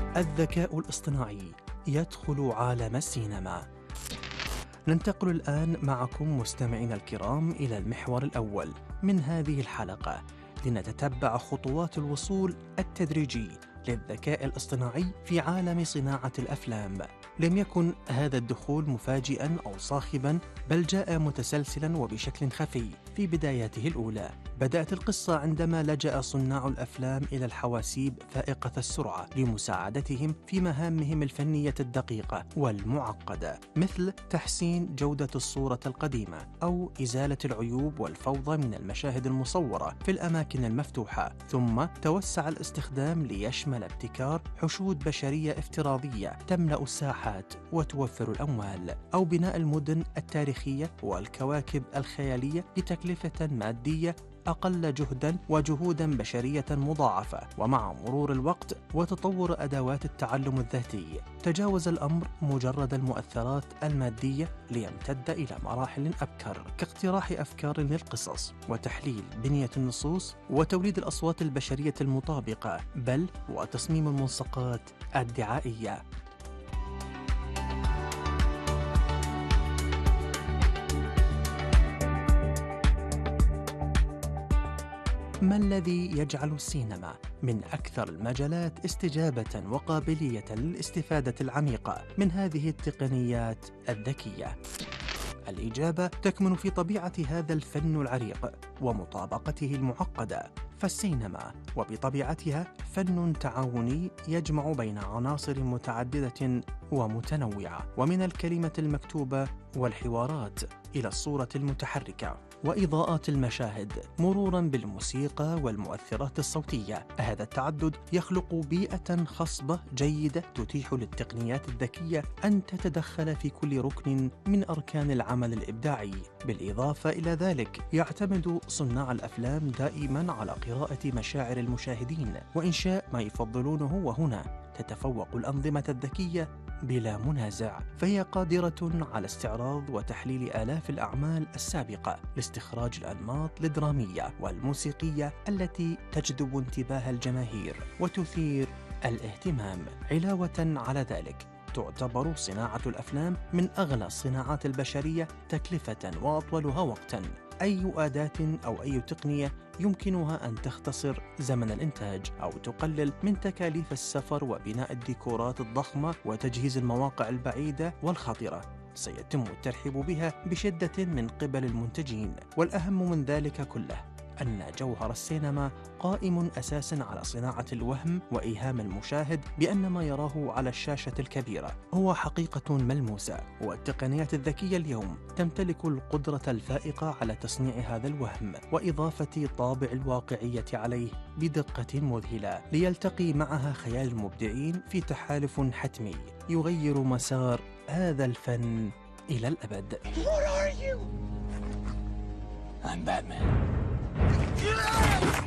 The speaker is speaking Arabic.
الذكاء الاصطناعي يدخل عالم السينما. ننتقل الآن معكم مستمعينا الكرام إلى المحور الأول من هذه الحلقة لنتتبع خطوات الوصول التدريجي للذكاء الاصطناعي في عالم صناعة الأفلام. لم يكن هذا الدخول مفاجئا أو صاخبا، بل جاء متسلسلا وبشكل خفي في بداياته الأولى. بدأت القصة عندما لجأ صناع الأفلام إلى الحواسيب فائقة السرعة لمساعدتهم في مهامهم الفنية الدقيقة والمعقدة، مثل تحسين جودة الصورة القديمة أو إزالة العيوب والفوضى من المشاهد المصورة في الأماكن المفتوحة. ثم توسع الاستخدام ليشمل ابتكار حشود بشرية افتراضية تملأ الساحات وتوفر الأموال، أو بناء المدن التاريخية والكواكب الخيالية بتكلفة مادية أقل جهداً وجهوداً بشرية مضاعفة. ومع مرور الوقت وتطور أدوات التعلم الذاتي، تجاوز الأمر مجرد المؤثرات المادية ليمتد إلى مراحل أبكر، كاقتراح أفكار للقصص وتحليل بنية النصوص وتوليد الأصوات البشرية المطابقة، بل وتصميم الملصقات الدعائية. ما الذي يجعل السينما من أكثر المجالات استجابة وقابلية للاستفادة العميقة من هذه التقنيات الذكية؟ الإجابة تكمن في طبيعة هذا الفن العريق ومطابقته المعقدة. فالسينما وبطبيعتها فن تعاوني يجمع بين عناصر متعددة ومتنوعة، ومن الكلمة المكتوبة والحوارات إلى الصورة المتحركة وإضاءات المشاهد، مرورا بالموسيقى والمؤثرات الصوتية. هذا التعدد يخلق بيئة خصبة جيدة تتيح للتقنيات الذكية أن تتدخل في كل ركن من أركان العمل الإبداعي. بالإضافة إلى ذلك، يعتمد صناع الأفلام دائما على قراءة مشاعر المشاهدين وإنشاء ما يفضلونه، وهنا تتفوق الأنظمة الذكية بلا منازع، فهي قادرة على استعراض وتحليل آلاف الأعمال السابقة لاستخراج الأنماط الدرامية والموسيقية التي تجذب انتباه الجماهير وتثير الاهتمام. علاوة على ذلك، تعتبر صناعة الأفلام من أغلى الصناعات البشرية تكلفة وأطولها وقتاً. أي أداة أو أي تقنية يمكنها أن تختصر زمن الإنتاج أو تقلل من تكاليف السفر وبناء الديكورات الضخمة وتجهيز المواقع البعيدة والخطرة سيتم الترحيب بها بشدة من قبل المنتجين. والأهم من ذلك كله أن جوهر السينما قائم أساساً على صناعة الوهم وإيهام المشاهد بأن ما يراه على الشاشة الكبيرة هو حقيقة ملموسة. والتقنيات الذكية اليوم تمتلك القدرة الفائقة على تصنيع هذا الوهم وإضافة طابع الواقعية عليه بدقة مذهلة، ليلتقي معها خيال المبدعين في تحالف حتمي يغير مسار هذا الفن إلى الأبد. What are you? I'm Batman.